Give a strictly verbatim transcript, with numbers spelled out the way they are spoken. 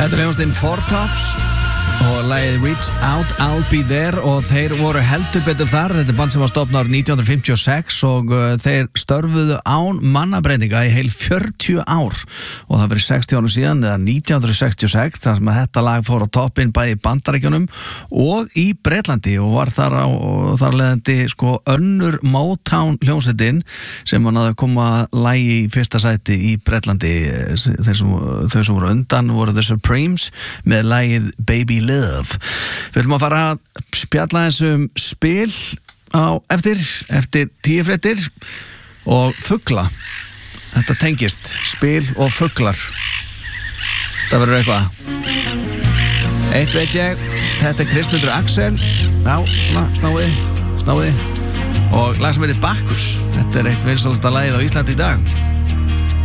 Þetta er hljómsveitin Four Tops og lagið Reach Out, I'll Be There og þeir voru heldur betur þar. Þetta er band sem var stofnað árið nítján hundruð fimmtíu og sex og uh, þeir störfuðu án mannabreitinga í heil fjörutíu ár og það verið sextíu árum síðan eða nítján hundruð sextíu og sex þar sem að þetta lag fór á toppinn bæði í Bandaríkjunum og í Bretlandi og var þar á þar leðandi sko önnur Motown hljómsveitin sem var náðu að koma lagi í fyrsta sæti í Bretlandi. Þeir sem, þau sem voru undan voru The Supremes með lagið Baby Love. Við viljum að fara að spjalla þessum spil á eftir, eftir tíu fréttir og fugla. Þetta tengist, spil og fuglar. Það verður eitthvað. Eitt veit ég, þetta er Kristmundur Axel. Já, svona, snáði, snáði. Og lag sem heitir Bakkus. Þetta er eitt vinsalasta lagið á Íslandi í dag.